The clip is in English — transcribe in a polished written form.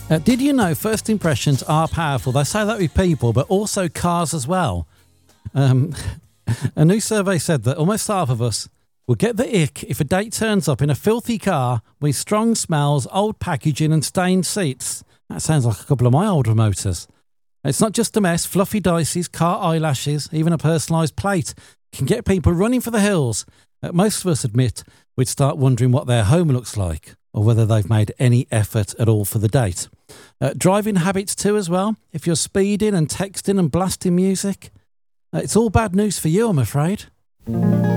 Did you know first impressions are powerful? They say that with people, but also cars as well. A new survey said that almost half of us will get the ick if a date turns up in a filthy car with strong smells, old packaging and stained seats. That sounds like a couple of my older motors. It's not just a mess. Fluffy dices, car eyelashes, even a personalised plate can get people running for the hills. Most of us admit we'd start wondering what their home looks like or whether they've made any effort at all for the date. Driving habits too as well. If you're speeding and texting and blasting music, it's all bad news for you, I'm afraid.